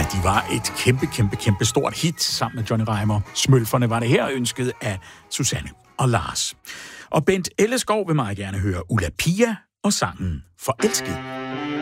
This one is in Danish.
de var et kæmpe stort hit sammen med Johnny Reimer. Smølferne var det her ønsket af Susanne og Lars. Og Bent Elleskov vil meget gerne høre Ulla Pia og sangen Forelsket.